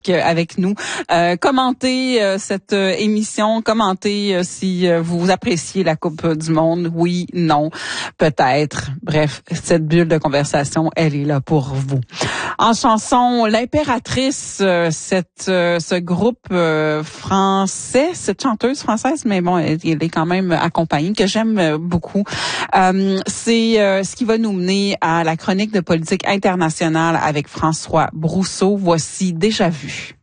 avec nous. Commentez cette émission, commentez si vous appréciez la Coupe du Monde, oui, non, peut-être. Bref, cette bulle de conversation, elle est là pour vous. En chanson, l'Impératrice, ce groupe français, cette chanteuse française, mais bon, elle est quand même accompagnée, que j'aime beaucoup. C'est ce qui va nous mener à la chronique de politique internationale avec François Brousseau. Voici Déjà vu.